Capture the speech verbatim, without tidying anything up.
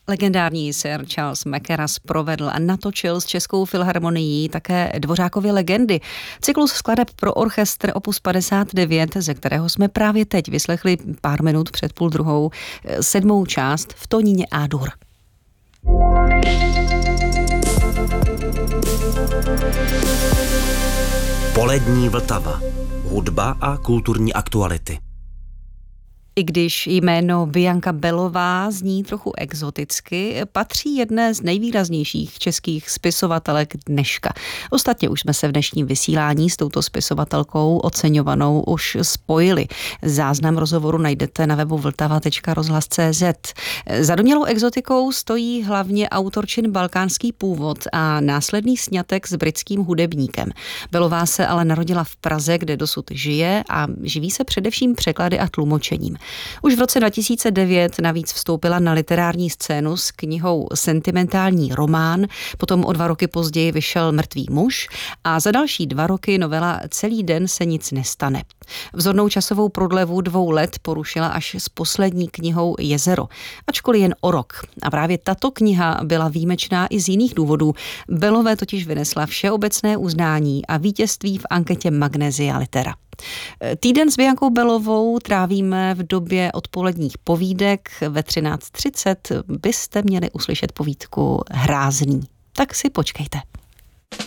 Legendární sir Charles Mackerras provedl a natočil s Českou filharmonií také Dvořákovy legendy. Cyklus skladeb pro orchestr opus padesát devět, ze kterého jsme právě teď vyslechli pár minut před půl druhou sedmou část v tónině A-dur. Polední Vltava. Hudba a kulturní aktuality. I když jméno Bianca Belová zní trochu exoticky, patří jedné z nejvýraznějších českých spisovatelek dneška. Ostatně už jsme se v dnešním vysílání s touto spisovatelkou oceňovanou už spojili. Záznam rozhovoru najdete na webu vltava tečka rozhlas tečka cé zet. Za domělou exotikou stojí hlavně autorčin balkánský původ a následný sňatek s britským hudebníkem. Belová se ale narodila v Praze, kde dosud žije a živí se především překlady a tlumočením. Už v roce dva tisíce devět navíc vstoupila na literární scénu s knihou Sentimentální román, potom o dva roky později vyšel Mrtvý muž a za další dva roky novela Celý den se nic nestane. Vzornou časovou prodlevu dvou let porušila až s poslední knihou Jezero, ačkoliv jen o rok. A právě tato kniha byla výjimečná i z jiných důvodů. Belové totiž vynesla všeobecné uznání a vítězství v anketě Magnesia Litera. Týden s Biankou Belovou trávíme v době odpoledních povídek. Ve třináct třicet byste měli uslyšet povídku Hrázný. Tak si počkejte.